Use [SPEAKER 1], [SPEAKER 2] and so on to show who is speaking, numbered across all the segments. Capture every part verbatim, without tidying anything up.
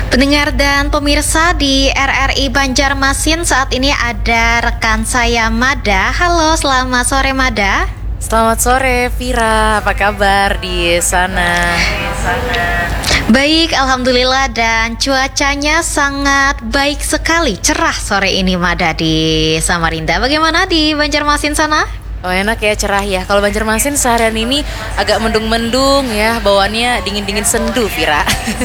[SPEAKER 1] Pendengar dan pemirsa di R R I Banjarmasin, saat ini ada rekan saya Mada. Halo, selamat sore Mada.
[SPEAKER 2] Selamat sore Vira, apa kabar di sana?
[SPEAKER 1] Baik, alhamdulillah, dan cuacanya sangat baik sekali, cerah sore ini Mada di Samarinda. Bagaimana di Banjarmasin sana?
[SPEAKER 2] Oh, enak ya, cerah ya. Kalau Banjarmasin seharian ini agak mendung-mendung ya, bawaannya dingin-dingin sendu, Vira.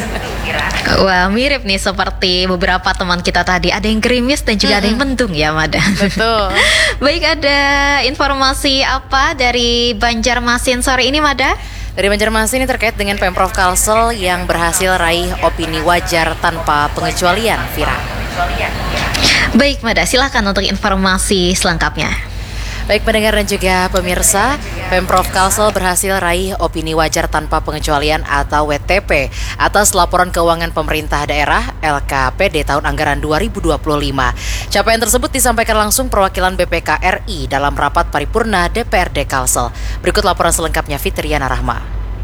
[SPEAKER 1] Wah, mirip nih seperti beberapa teman kita tadi. Ada yang gerimis dan juga mm-hmm. ada yang mendung ya, Mada.
[SPEAKER 2] Betul.
[SPEAKER 1] Baik, ada informasi apa dari Banjarmasin sore ini, Mada?
[SPEAKER 2] Dari Banjarmasin ini terkait dengan Pemprov Kalsel yang berhasil raih opini wajar tanpa pengecualian, Vira.
[SPEAKER 1] Baik, Mada, silakan untuk informasi selengkapnya.
[SPEAKER 2] Baik pendengar dan juga pemirsa, Pemprov Kalsel berhasil raih opini wajar tanpa pengecualian atau W T P atas laporan keuangan pemerintah daerah L K P D tahun anggaran dua ribu dua puluh lima. Capaian tersebut disampaikan langsung perwakilan B P K R I dalam rapat paripurna D P R D Kalsel. Berikut laporan selengkapnya, Fitriana Rahma.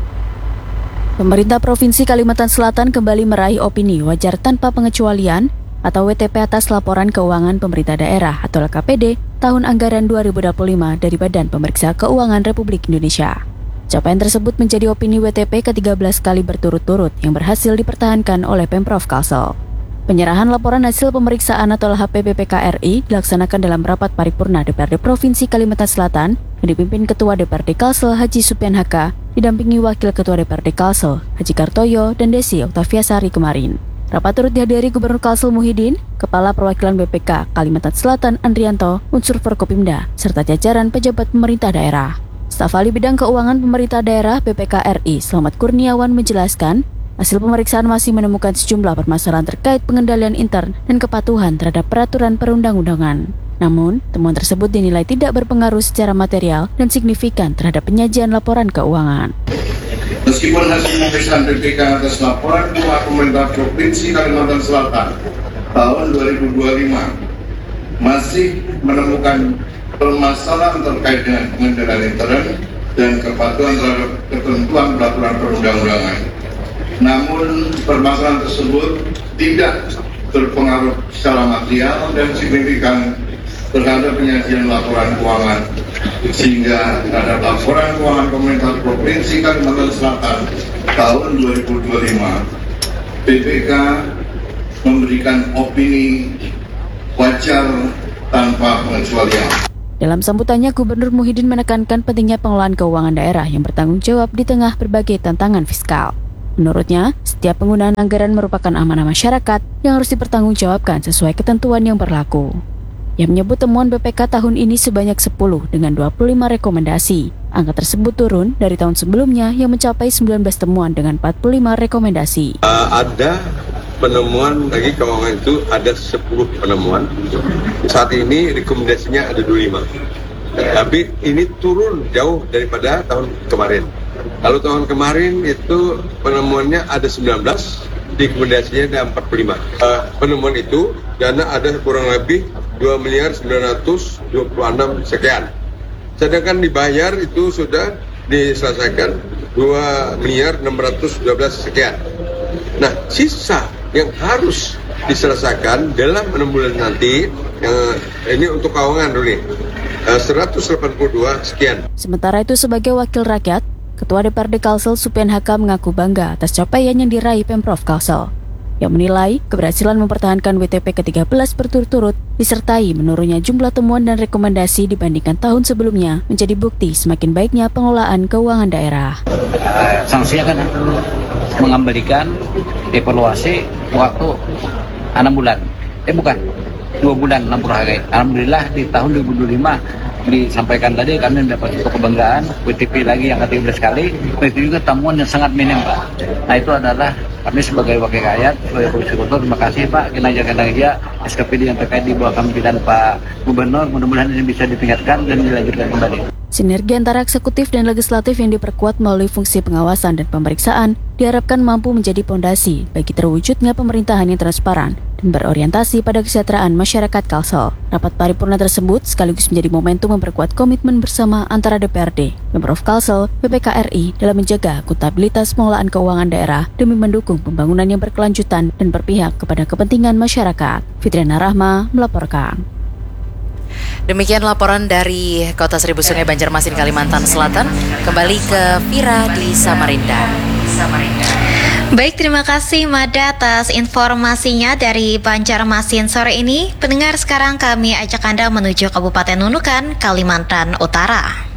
[SPEAKER 3] Pemerintah Provinsi Kalimantan Selatan kembali meraih opini wajar tanpa pengecualian atau W T P atas laporan keuangan pemerintah daerah atau L K P D tahun anggaran dua ribu dua puluh lima dari Badan Pemeriksa Keuangan Republik Indonesia. Capaian tersebut menjadi opini W T P ke tiga belas kali berturut-turut yang berhasil dipertahankan oleh Pemprov Kalsel. Penyerahan laporan hasil pemeriksaan atau L H P B P K R I dilaksanakan dalam rapat paripurna D P R D Provinsi Kalimantan Selatan yang dipimpin Ketua D P R D Kalsel Haji Supian H K, didampingi Wakil Ketua D P R D Kalsel Haji Kartoyo dan Desi Oktaviasari kemarin. Rapat turut dihadiri Gubernur Kalsel Muhyiddin, Kepala Perwakilan B P K Kalimantan Selatan Andrianto, unsur Forkopimda, serta jajaran pejabat pemerintah daerah. Staf ahli bidang keuangan pemerintah daerah B P K R I Selamat Kurniawan menjelaskan, hasil pemeriksaan masih menemukan sejumlah permasalahan terkait pengendalian intern dan kepatuhan terhadap peraturan perundang-undangan. Namun, temuan tersebut dinilai tidak berpengaruh secara material dan signifikan terhadap penyajian laporan keuangan.
[SPEAKER 4] Meskipun hasil pemeriksaan B P K atas laporan keuangan pemerintah Provinsi Kalimantan Selatan tahun dua ribu dua puluh lima masih menemukan permasalahan terkait dengan pengendalian intern dan kepatuhan terhadap ketentuan peraturan perundang-undangan. Namun permasalahan tersebut tidak berpengaruh secara material dan signifikan terhadap penyajian laporan keuangan, sehingga terhadap laporan keuangan pemerintah Provinsi Kalimantan Selatan tahun dua ribu dua puluh lima, B P K memberikan opini wajar tanpa pengecualian.
[SPEAKER 3] Dalam sambutannya, Gubernur Muhyiddin menekankan pentingnya pengelolaan keuangan daerah yang bertanggung jawab di tengah berbagai tantangan fiskal. Menurutnya, setiap penggunaan anggaran merupakan amanah masyarakat yang harus dipertanggungjawabkan sesuai ketentuan yang berlaku. Ia menyebut temuan B P K tahun ini sebanyak sepuluh dengan dua puluh lima rekomendasi. Angka tersebut turun dari tahun sebelumnya yang mencapai sembilan belas temuan dengan empat puluh lima rekomendasi.
[SPEAKER 5] Uh, ada penemuan lagi keuangan itu ada sepuluh penemuan. Saat ini rekomendasinya ada dua puluh lima. Tapi ini turun jauh daripada tahun kemarin. Kalau tahun kemarin itu penemuannya ada sembilan belas, rekomendasinya ada empat puluh lima. Uh, penemuan itu dana ada kurang lebih dua miliar sembilan ratus dua puluh enam sekian. Sedangkan dibayar itu sudah diselesaikan dua miliar enam ratus dua belas sekian. Nah, sisa yang harus diselesaikan dalam enam bulan nanti, uh, ini untuk keuangan dulu nih, uh, seratus delapan puluh dua sekian.
[SPEAKER 3] Sementara itu, sebagai wakil rakyat, Ketua D P R D Kalsel Supian H K mengaku bangga atas capaian yang diraih Pemprov Kalsel. Yang menilai keberhasilan mempertahankan W T P ke tiga belas berturut-turut disertai menurunnya jumlah temuan dan rekomendasi dibandingkan tahun sebelumnya menjadi bukti semakin baiknya pengelolaan keuangan daerah.
[SPEAKER 6] Sanksinya kan mengembalikan evaluasi waktu enam bulan, eh bukan dua bulan enam puluh hari. Alhamdulillah di tahun dua ribu dua puluh lima disampaikan tadi kami mendapat satu kebanggaan W T P lagi yang ke tiga belas kali, itu juga temuan yang sangat minim Pak. Nah itu adalah kami sebagai wakil rakyat, sebagai polisi kotor, terima kasih Pak kinerja-kinerja S K P D yang terkait di bawah kepemimpinan Pak Gubernur, mudah-mudahan ini bisa ditingkatkan dan dilanjutkan kembali.
[SPEAKER 3] Sinergi antara eksekutif dan legislatif yang diperkuat melalui fungsi pengawasan dan pemeriksaan diharapkan mampu menjadi pondasi bagi terwujudnya pemerintahan yang transparan dan berorientasi pada kesejahteraan masyarakat Kalsel. Rapat paripurna tersebut sekaligus menjadi momentum memperkuat komitmen bersama antara D P R D, Pemprov Kalsel, B P K R I dalam menjaga akuntabilitas pengelolaan keuangan daerah demi mendukung pembangunan yang berkelanjutan dan berpihak kepada kepentingan masyarakat. Fitriana Rahma melaporkan.
[SPEAKER 2] Demikian laporan dari Kota Seribu Sungai Banjarmasin, Kalimantan Selatan. Kembali ke Vira di Samarinda.
[SPEAKER 1] Baik, terima kasih Mada atas informasinya dari Banjarmasin sore ini. Pendengar, sekarang kami ajak Anda menuju Kabupaten Nunukan, Kalimantan Utara.